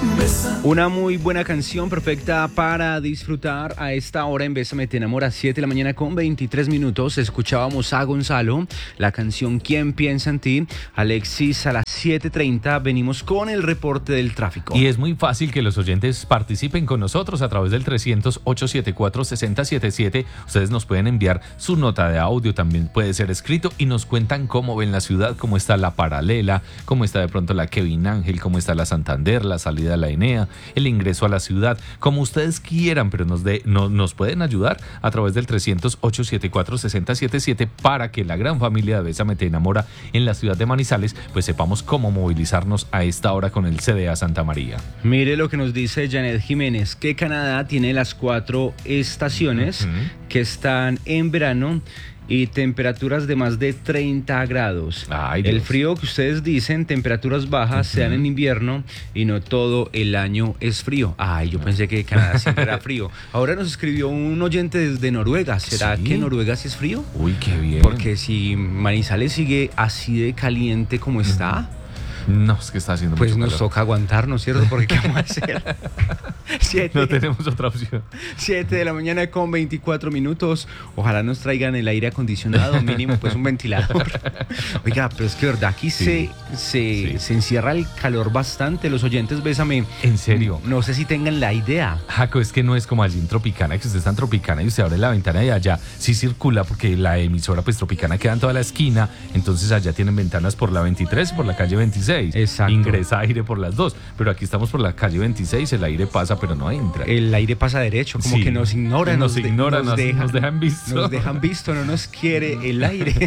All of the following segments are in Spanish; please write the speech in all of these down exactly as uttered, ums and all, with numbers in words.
Una muy buena canción, perfecta para disfrutar a esta hora en Bésame Te Enamora, siete de la mañana con veintitrés minutos. Escuchábamos a Gonzalo, la canción ¿Quién piensa en ti? Alexis, a las siete treinta venimos con el reporte del tráfico. Y es muy fácil que los oyentes participen con nosotros a través del trescientos, ochocientos setenta y cuatro, sesenta setenta y siete. Ustedes nos pueden enviar su nota de audio, también puede ser escrito, y nos cuentan cómo ven la ciudad, cómo está la Paralela, cómo está de pronto la Kevin Ángel, cómo está la Santander, la salida a la Enea, el ingreso a la ciudad, como ustedes quieran, pero nos, de, no, nos pueden ayudar a través del trescientos, ochocientos setenta y cuatro, sesenta setenta y siete para que la gran familia de Bésame Te Enamora en la ciudad de Manizales pues sepamos cómo movilizarnos a esta hora con el C D A Santa María. Mire lo que nos dice Janet Jiménez, que Canadá tiene las cuatro estaciones uh-huh. que están en verano y temperaturas de más de treinta grados. Ay, el frío que ustedes dicen, temperaturas bajas, uh-huh. se dan en invierno y no todo el año es frío. Ay, yo pensé que Canadá siempre era frío. Ahora nos escribió un oyente desde Noruega. ¿Será ¿Sí? que Noruega sí es frío? Uy, qué bien. Porque si Manizales sigue así de caliente como está... Uh-huh. No, es que está haciendo pues mucho nos calor. Toca aguantarnos, ¿cierto? Porque ¿qué vamos a hacer? Siete, no tenemos otra opción. siete de la mañana con veinticuatro minutos. Ojalá nos traigan el aire acondicionado, mínimo, pues un ventilador. Oiga, pero es que verdad, aquí sí. se, se, sí. se encierra el calor bastante. Los oyentes, Bésame. ¿En serio? No sé si tengan la idea. Jaco, es que no es como allí en Tropicana, que usted está en Tropicana y usted abre la ventana y allá sí circula, porque la emisora, pues Tropicana queda en toda la esquina, entonces allá tienen ventanas por la veintitrés y por la calle veintiséis. Exacto. Ingresa aire por las dos, pero aquí estamos por la calle veintiséis, el aire pasa pero no entra. El aire pasa derecho, como sí. que nos ignoran. Nos, nos ignoran, nos, nos, dejan, nos dejan visto. Nos dejan visto, no nos quiere el aire.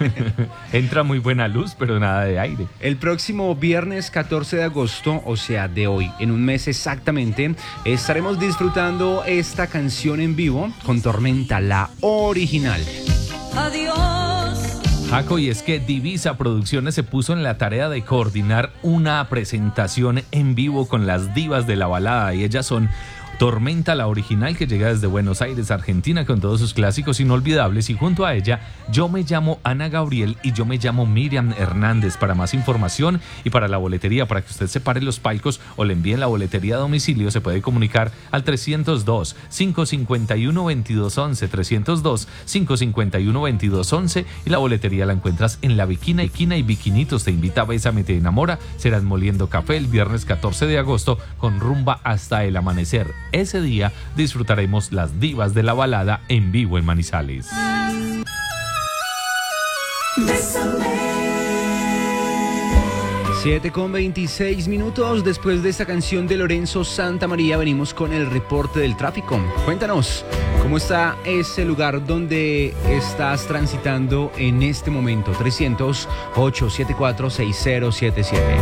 Entra muy buena luz, pero nada de aire. El próximo viernes catorce de agosto, o sea, de hoy, en un mes exactamente, estaremos disfrutando esta canción en vivo con Tormenta, la original. Adiós. Jaco, y es que Divisa Producciones se puso en la tarea de coordinar una presentación en vivo con las divas de la balada, y ellas son Tormenta, la original, que llega desde Buenos Aires, Argentina, con todos sus clásicos inolvidables, y junto a ella, yo me llamo Ana Gabriel y yo me llamo Miriam Hernández. Para más información y para la boletería, para que usted separe los palcos o le envíen la boletería a domicilio, se puede comunicar al trescientos dos, cinco cincuenta y uno, veintidós once, trescientos dos, cinco cincuenta y uno, veintidós once, y la boletería la encuentras en La Viquina, Viquina y Viquinitos. Te invita a Bésame Te Enamora, serán moliendo café el viernes catorce de agosto con rumba hasta el amanecer. Ese día disfrutaremos las divas de la balada en vivo en Manizales. siete con veintiséis minutos. Después de esta canción de Lorenzo Santamaría, venimos con el reporte del tráfico. Cuéntanos, ¿cómo está ese lugar donde estás transitando en este momento? trescientos, ochocientos setenta y cuatro, sesenta setenta y siete.